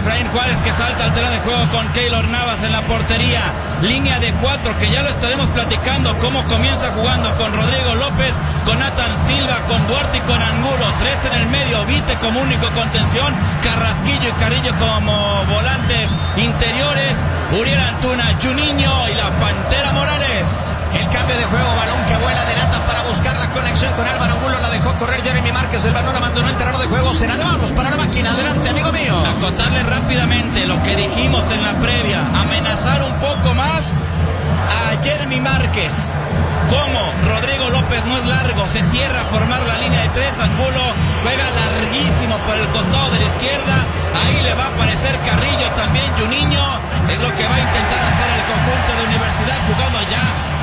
Efraín Juárez que salta al terreno de juego con Keylor Navas en la portería. Línea de 4 que ya lo estaremos platicando cómo comienza jugando con Rodrigo López, con Nathan Silva, con Duarte y con Angulo. 3 en el medio, Vite como único contención, Carrasquillo y Carrillo como volantes interiores, Uriel Antuna, Juninho y la Pantera Morales. El cambio de juego, balón que vuela de Nathan para buscar la conexión con Álvaro Angulo, la dejó correr Jeremy Márquez, el balón abandonó el terreno de juego, será de manos para la máquina. Adelante, amigo mío. Acotarle rápidamente lo que dijimos en la previa, amenazar un poco más a Jeremy Márquez. Como Rodrigo López no es largo, se cierra a formar la línea de 3, Angulo juega larguísimo por el costado de la izquierda, ahí le va a aparecer Carrillo, también Juninho, es lo que va a intentar hacer el conjunto de Universidad, jugando allá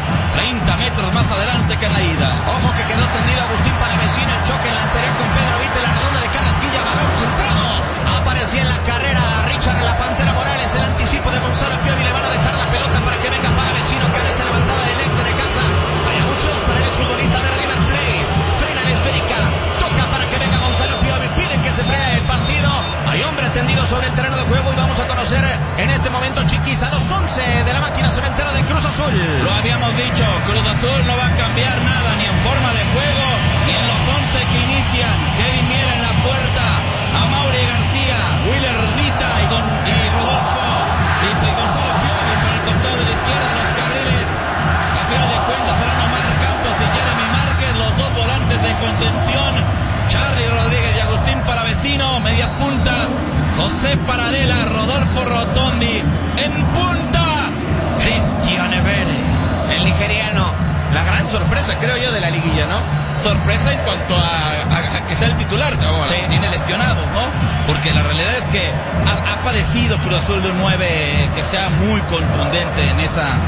30 metros más adelante que en la ida. Ojo que quedó tendido Agustín Palavecino, el choque en la anterior con Pedro Vite, la redonda de Carrasquilla, balón centrado, aparecía en la carrera Richard en la Pantera Morales, el anticipo de Gonzalo Piovi, le van a dejar la pelota para que venga Palavecino, cabeza levantada de Lecce de casa, hay a muchos para el exfutbolista de River Plate, frena en esférica, toca para que venga Gonzalo Piovi, piden que se frene el partido, hay hombre tendido sobre el terreno de juego y vamos a conocer en este momento, chiquis, a los 11 de la máquina cementera de Cruz Azul. Lo habíamos dicho, Cruz Azul no va a cambiar nada, ni en forma de juego, ni en los 11 que inician. Kevin Miera en la puerta, Amaury García, Willer Vita y Rodolfo y Gonzalo Piovi por el costado de la izquierda, los carriles. A final de cuentas serán Omar Campos y Jeremy Márquez, los dos volantes de contención, Charly Rodríguez y Agustín Palavecino, medias puntas, José Paradela, Rodolfo Rotondi, en punta, Cristian Evere. El nigeriano, la gran sorpresa creo yo de la liguilla, ¿no? Sorpresa en cuanto a que sea el titular, ahora, sí. Tiene lesionados, ¿no? Porque la realidad es que ha padecido Cruz Azul de un 9 que sea muy contundente en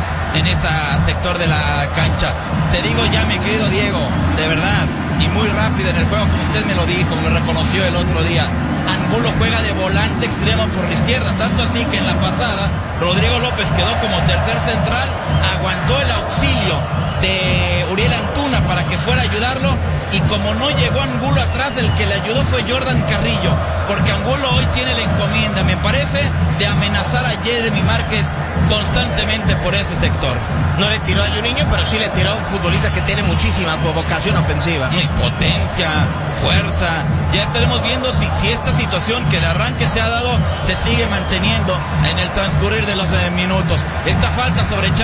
esa sector de la cancha. Te digo ya, mi querido Diego, de verdad, y muy rápido en el juego, como usted me lo dijo, me lo reconoció el otro día. Angulo juega de volante extremo por la izquierda, tanto así que en la pasada Rodrigo López quedó como tercer central, aguantó el auxilio de Uriel Antuna para que fuera a ayudarlo, y como no llegó Angulo atrás, el que le ayudó fue Jordan Carrillo, porque Angulo hoy tiene la encomienda, me parece, de amenazar a Jeremy Márquez constantemente por ese sector. No le tiró a Juninho, pero sí le tiró a un futbolista que tiene muchísima vocación ofensiva. Y potencia, fuerza. Ya estaremos viendo si esta situación que de arranque se ha dado se sigue manteniendo en el transcurrir de los minutos. Esta falta sobre